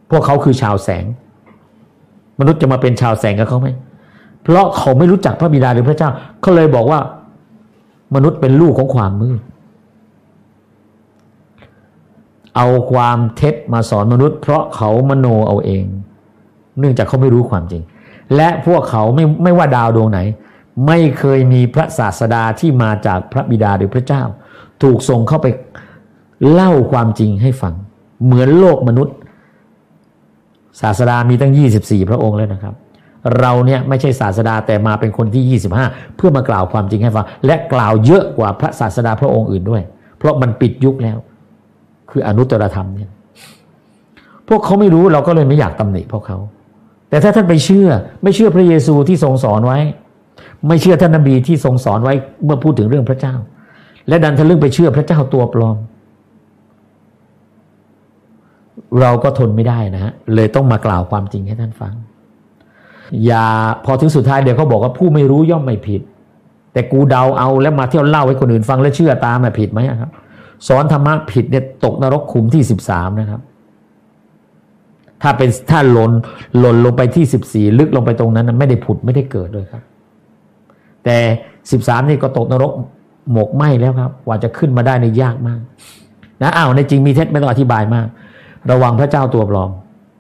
พวกเขาคือชาวแสงมนุษย์จะมาเป็นชาวแสงกับเขาไหมเพราะเขาไม่รู้จักพระบิดาหรือพระเจ้าเขาเลยบอกว่ามนุษย์เป็นลูกของความมืดเอาความเท็จมาสอนมนุษย์เพราะเขามโนเอาเองเนื่องจากเขาไม่รู้ความจริงและพวกเขาไม่ว่าดาวดวงไหนไม่เคยมีพระศาสดาที่มาจากพระบิดาหรือพระเจ้าถูกส่งเข้าไปเล่าความจริงให้ฟังเหมือนโลกมนุษย์ศาสดามีตั้ง24พระองค์แล้วนะครับเราเนี่ยไม่ใช่ศาสดาแต่มาเป็นคนที่25เพื่อมากล่าวความจริงให้ฟังและกล่าวเยอะกว่าพระศาสดาพระองค์อื่นด้วยเพราะมันปิดยุคแล้วคืออนุตตรธรรมเนี่ยพวกเขาไม่รู้เราก็เลยไม่อยากตำหนิพวกเขาแต่ถ้าท่านไปไม่เชื่อพระเยซูที่ทรงสอนไว้ไม่เชื่อท่านนบีที่ทรงสอนไว้เมื่อพูดถึงเรื่องพระเจ้าและดันทะลึ่งไปเชื่อพระเจ้าตัวปลอมเราก็ทนไม่ได้นะฮะเลยต้องมากล่าวความจริงให้ท่านฟังอย่าพอถึงสุดท้ายเดี๋ยวเขาบอกว่าผู้ไม่รู้ย่อมไม่ผิดแต่กูเดาเอาแล้วมาเที่ยวเล่าให้คนอื่นฟังแล้วเชื่อตามมาผิดไหมครับสอนธรรมะผิดเนี่ยตกนรกขุมที่13นะครับถ้าหล่นลงไปที่14ลึกลงไปตรงนั้นไม่ได้ผุดไม่ได้เกิดเลยครับแต่13นี่ก็ตกนรกหมกไหม้แล้วครับกว่าจะขึ้นมาได้นี่ยากมากนะในจริงมีเท็จไม่ต้องอธิบายมากระวังพระเจ้าตัวปลอม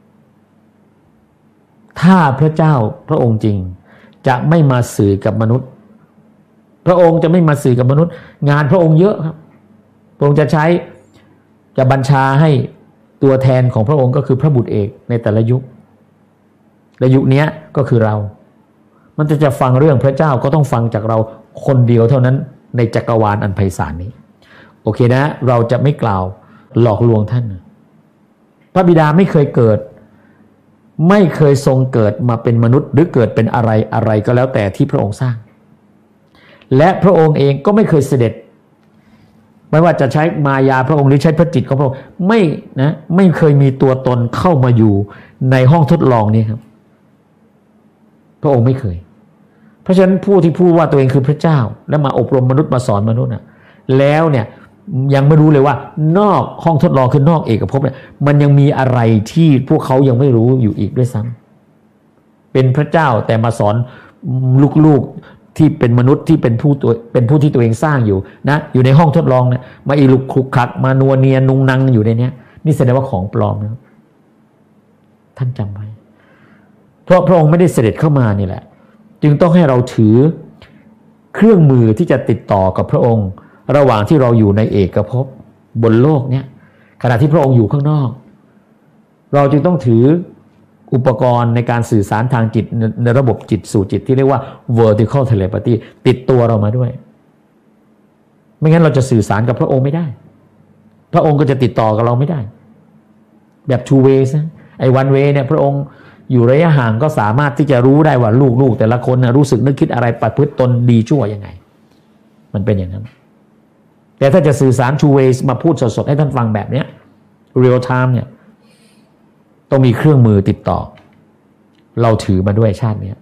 ถ้าพระเจ้าพระองค์จริงจะไม่มาสื่อกับมนุษย์พระองค์จะไม่มาสื่อกับมนุษย์งานพระองค์เยอะครับพระองค์จะบัญชาให้ตัวแทนของพระองค์ก็คือพระบุตรเอกในแต่ละยุคและยุคนี้ก็คือเรามันจะฟังเรื่องพระเจ้าก็ต้องฟังจากเราคนเดียวเท่านั้นในจักรวาลอันไพศาลนี้โอเคนะเราจะไม่กล่าวหลอกลวงท่านพระบิดาไม่เคยเกิดไม่เคยทรงเกิดมาเป็นมนุษย์หรือเกิดเป็นอะไรก็แล้วแต่ที่พระองค์สร้างและพระองค์เองก็ไม่เคยเสด็จไม่ว่าจะใช้มายาพระองค์หรือใช้พระจิตของพระองค์ไม่เคยมีตัวตนเข้ามาอยู่ในห้องทดลองนี้ครับพระองค์ไม่เคยเพราะฉะนั้นผู้ที่พูดว่าตัวเองคือพระเจ้าและมาอบรมมนุษย์มาสอนมนุษย์แล้วเนี่ยยังไม่รู้เลยว่านอกห้องทดลองคือนอกเอกภพเนี่ยมันยังมีอะไรที่พวกเขายังไม่รู้อยู่อีกด้วยซ้ำเป็นพระเจ้าแต่มาสอนลูกๆที่เป็นมนุษย์ที่เป็นผู้ที่ตัวเองสร้างอยู่นะอยู่ในห้องทดลองเนี่ยมาอีลุกคลุกคลักมานัวเนียนุงนังอยู่ในนี้นี่แสดงว่าของปลอมนะครับท่านจำไว้เพราะพระองค์ไม่ได้เสด็จเข้ามานี่แหละจึงต้องให้เราถือเครื่องมือที่จะติดต่อกับพระองค์ระหว่างที่เราอยู่ในเอกภพบนโลกเนี่ยขณะที่พระองค์อยู่ข้างนอกเราจึงต้องถืออุปกรณ์ในการสื่อสารทางจิตในระบบจิตสู่จิตที่เรียกว่า vertical telepathy ติดตัวเรามาด้วยไม่งั้นเราจะสื่อสารกับพระองค์ไม่ได้พระองค์ก็จะติดต่อกับเราไม่ได้แบบ two ways นะไอ้ one way เนี่ยพระองค์อยู่ระยะห่างก็สามารถที่จะรู้ได้ว่าลูกแต่ละคนรู้สึกนึกคิดอะไรประพฤติตนดีชั่วยังไงมันเป็นอย่างนั้นแต่ถ้าจะสื่อสาร two ways มาพูดสดๆให้ท่านฟังแบบนี้ real time เนี่ยต้องมีเครื่องมือติดต่อเราถือมาด้วยชาตินี้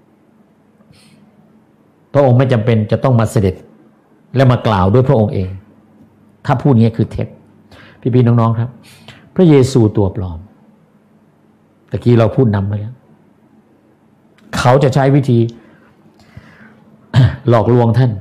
พระองค์ไม่จำเป็นจะต้องมาเสด็จและมากล่าวด้วยพระองค์เองถ้าพูดงี้คือเท็จพี่ๆน้องๆครับพระเยซูตัวปลอมตะกี้เราพูดนำไปแล้วเขาจะใช้วิธี หลอกลวงท่าน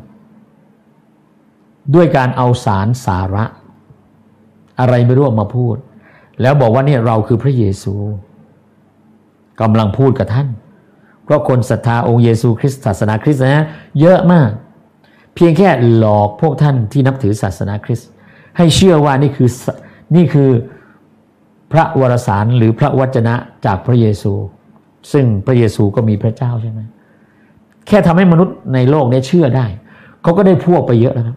ด้วยการเอาสาระอะไรไม่รู้มาพูดแล้วบอกว่าเนี่ยเราคือพระเยซูกำลังพูดกับท่านเพราะคนศรัทธาองค์เยซูคริสต์ศาสนาคริสต์นะเยอะมากเพียงแค่หลอกพวกท่านที่นับถือศาสนาคริสต์ให้เชื่อว่านี่คือพระวรสารหรือพระวจนะจากพระเยซูซึ่งพระเยซูก็มีพระเจ้าใช่ไหมแค่ทำให้มนุษย์ในโลกนี้เชื่อได้เขาก็ได้พวกไปเยอะแล้วครับ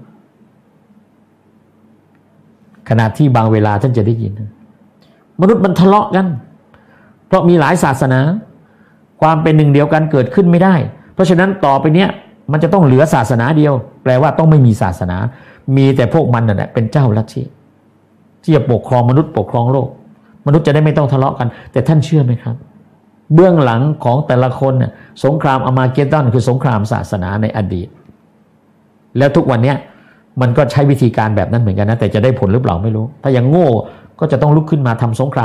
ขณะที่บางเวลาท่านจะได้ยินมนุษย์มันทะเลาะกันเพราะมีหลายศาสนาความเป็นหนึ่งเดียวกันเกิดขึ้นไม่ได้เพราะฉะนั้นต่อไปเนี้ยมันจะต้องเหลือศาสนาเดียวแปลว่าต้องไม่มีศาสนามีแต่พวกมันนั่นแหละเป็นเจ้าลัทธิที่จะปกครองมนุษย์ปกครองโลกมนุษย์จะได้ไม่ต้องทะเลาะกันแต่ท่านเชื่อไหมครับเบื้องหลังของแต่ละคนน่ะสงครามอาร์มาเกดดอนคือสงครามศาสนาในอดีตแล้วทุกวันเนี้ยมันก็ใช้วิธีการแบบนั้นเหมือนกันนะแต่จะได้ผลหรือเปล่าไม่รู้ถ้ายังโง่ก็จะต้องลุกขึ้นมาทำสงคราม